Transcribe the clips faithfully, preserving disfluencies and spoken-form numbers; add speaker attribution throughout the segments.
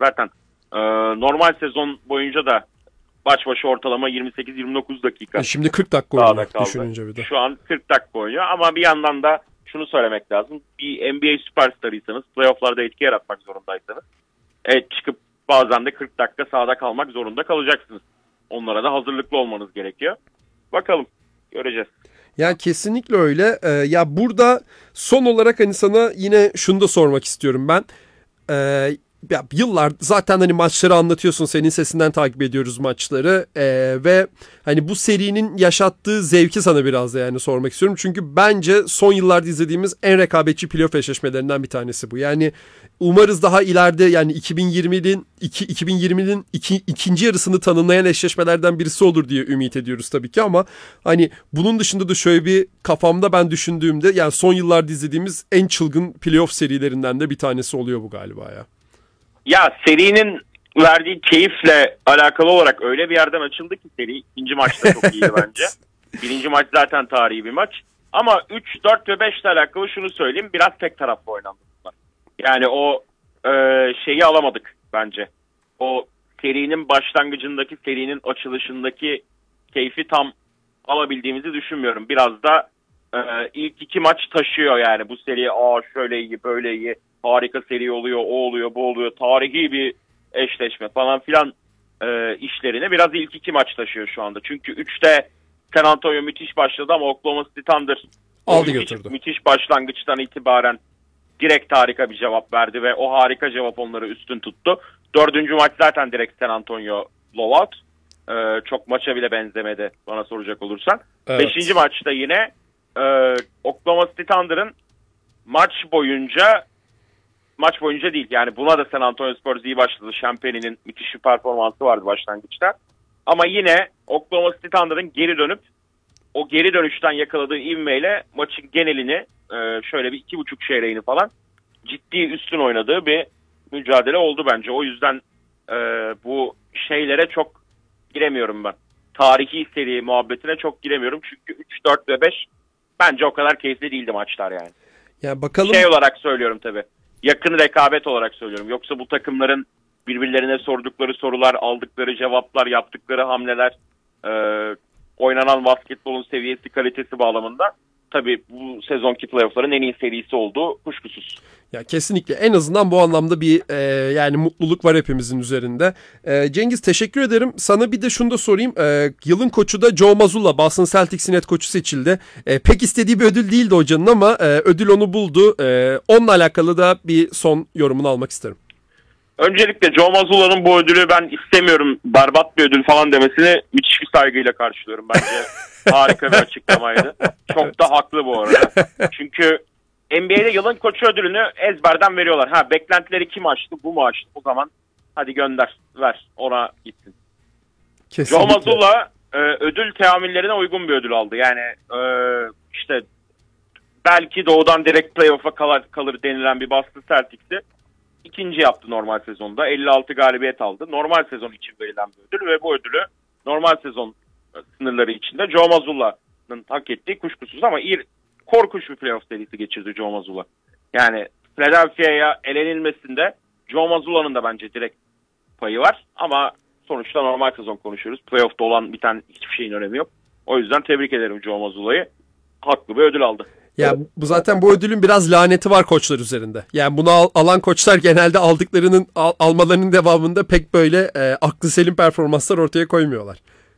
Speaker 1: Zaten e, normal sezon boyunca da maç başı ortalama yirmi sekiz yirmi dokuz dakika.
Speaker 2: E şimdi kırk dakika oynuyor düşününce bir de.
Speaker 1: Şu an kırk dakika oynuyor ama bir yandan da şunu söylemek lazım. Bir N B A süperstarıysanız, playofflarda etki yaratmak zorundaysanız evet, çıkıp bazen de kırk dakika sahada kalmak zorunda kalacaksınız. Onlara da hazırlıklı olmanız gerekiyor. Bakalım, göreceğiz.
Speaker 2: Ya kesinlikle öyle. Ee, ya burada son olarak hani sana yine şunu da sormak istiyorum ben. Ee, ya yıllar zaten hani maçları anlatıyorsun, senin sesinden takip ediyoruz maçları ee, ve hani bu serinin yaşattığı zevki sana biraz da yani sormak istiyorum. Çünkü bence son yıllarda izlediğimiz en rekabetçi playoff eşleşmelerinden bir tanesi bu. Yani umarız daha ileride yani iki bin yirminin iki, iki bin yirminin iki, ikinci yarısını tanımlayan eşleşmelerden birisi olur diye ümit ediyoruz tabii ki, ama hani bunun dışında da şöyle bir kafamda ben düşündüğümde yani son yıllarda izlediğimiz en çılgın playoff serilerinden de bir tanesi oluyor bu galiba ya.
Speaker 1: Ya serinin verdiği keyifle alakalı olarak öyle bir yerden açıldı ki seri. İkinci maçta çok iyiydi bence. Birinci maç zaten tarihi bir maç. Ama üç, dört ve beş ile alakalı şunu söyleyeyim. Biraz tek taraflı oynandı bunlar. Yani o e, şeyi alamadık bence. O serinin başlangıcındaki, serinin açılışındaki keyfi tam alabildiğimizi düşünmüyorum. Biraz da e, ilk iki maç taşıyor yani bu seriye. Aa şöyle iyi, böyle iyi. Harika seri oluyor, o oluyor, bu oluyor. Tarihi bir eşleşme falan filan e, işlerine biraz ilk iki maç taşıyor şu anda. Çünkü üçte San Antonio müthiş başladı ama Oklahoma City Thunder
Speaker 2: aldı
Speaker 1: müthiş,
Speaker 2: götürdü.
Speaker 1: Müthiş başlangıçtan itibaren direkt harika bir cevap verdi ve o harika cevap onları üstün tuttu. Dördüncü maç zaten direkt San Antonio blowout. E, çok maça bile benzemedi bana soracak olursan.
Speaker 2: Evet.
Speaker 1: Beşinci maçta yine e, Oklahoma City Thunder'ın maç boyunca Maç boyunca değil. Yani buna da San Antonio Spurs iyi başladı. Champagne'nin müthiş bir performansı vardı başlangıçta. Ama yine Oklahoma City Thunder'ın geri dönüp o geri dönüşten yakaladığı ivmeyle maçın genelini şöyle bir iki buçuk çeyreğini falan ciddi üstün oynadığı bir mücadele oldu bence. O yüzden bu şeylere çok giremiyorum ben. Tarihi seri muhabbetine çok giremiyorum. Çünkü üç, dört ve beş bence o kadar keyifli değildi maçlar yani.
Speaker 2: Ya bakalım.
Speaker 1: Şey olarak söylüyorum tabii. Yakın rekabet olarak söylüyorum. Yoksa bu takımların birbirlerine sordukları sorular, aldıkları cevaplar, yaptıkları hamleler, e, oynanan basketbolun seviyesi, kalitesi bağlamında tabii bu sezonki playoff'ların en iyi serisi olduğu kuşkusuz.
Speaker 2: Ya kesinlikle, en azından bu anlamda bir e, yani mutluluk var hepimizin üzerinde. E, Cengiz, teşekkür ederim. Sana bir de şunu da sorayım. E, yılın koçu da Joe Mazzulla, Boston Celtics'in head koçu seçildi. E, pek istediği bir ödül değildi hocanın ama e, ödül onu buldu. E, onunla alakalı da bir son yorumunu almak isterim.
Speaker 1: Öncelikle Joe Mazzulla'nın bu ödülü ben istemiyorum, berbat bir ödül falan demesini müthiş bir saygıyla karşılıyorum. Bence harika bir açıklamaydı. Çok evet. Da haklı bu arada. Çünkü N B A'de yılın koçu ödülünü ezberden veriyorlar. Ha, beklentileri kim aştı? Bu mu aştı? O zaman hadi gönder, ver, ona gitsin. Kesinlikle. Joe Mazzulla e, ödül teamillerine uygun bir ödül aldı. Yani e, işte belki doğudan direkt playoff'a kalır, kalır denilen bir Boston Celtics'i İkinci yaptı normal sezonda. elli altı galibiyet aldı. Normal sezon için verilen bir ödül ve bu ödülü normal sezon sınırları içinde Joe Mazzulla'nın hak ettiği kuşkusuz, ama iyi, korkunç bir playoff serisi geçirdi Joe Mazzulla. Yani Philadelphia'ya elenilmesinde Joe Mazzulla'nın da bence direkt payı var ama sonuçta normal sezon konuşuyoruz. Playoff'ta olan biten hiçbir şeyin önemi yok. O yüzden tebrik ederim Joe Mazzulla'yı. Haklı bir ödül aldı.
Speaker 2: Ya bu zaten bu ödülün biraz laneti var koçlar üzerinde. Yani bunu al, alan koçlar genelde aldıklarının al, almalarının devamında pek böyle e, aklı selim performanslar ortaya koymuyorlar.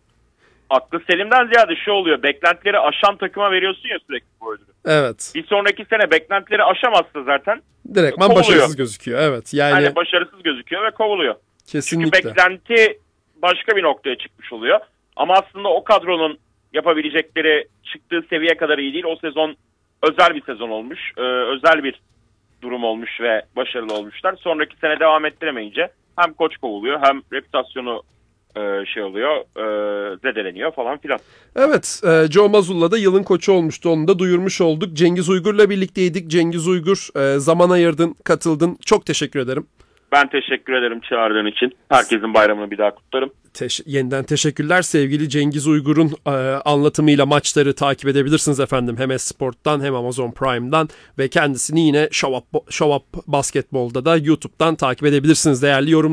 Speaker 1: Aklı selimden ziyade şu oluyor. Beklentileri aşan takıma veriyorsun ya sürekli bu ödülü.
Speaker 2: Evet.
Speaker 1: Bir sonraki sene beklentileri aşamazsa zaten
Speaker 2: direktman kovuluyor. Başarısız gözüküyor. Evet. Yani...
Speaker 1: yani başarısız gözüküyor ve kovuluyor.
Speaker 2: Kesinlikle.
Speaker 1: Çünkü beklenti başka bir noktaya çıkmış oluyor. Ama aslında o kadronun yapabilecekleri çıktığı seviye kadar iyi değil. O sezon özel bir sezon olmuş. Ee, özel bir durum olmuş ve başarılı olmuşlar. Sonraki sene devam ettiremeyince hem koç kovuluyor hem reputasyonu e, şey oluyor, e, zedeleniyor falan filan.
Speaker 2: Evet, e, Joe Mazzulla da yılın koçu olmuştu. Onu da duyurmuş olduk. Cengiz Uygur'la birlikteydik. Cengiz Uygur, e, zaman ayırdın, katıldın. Çok teşekkür ederim.
Speaker 1: Ben teşekkür ederim çağırdığın için. Herkesin bayramını bir daha kutlarım.
Speaker 2: Teş- yeniden teşekkürler. Sevgili Cengiz Uygur'un e, anlatımıyla maçları takip edebilirsiniz efendim. Hem Esport'tan hem Amazon Prime'dan ve kendisini yine Show Up, Show Up Basketbol'da da YouTube'dan takip edebilirsiniz değerli yorum.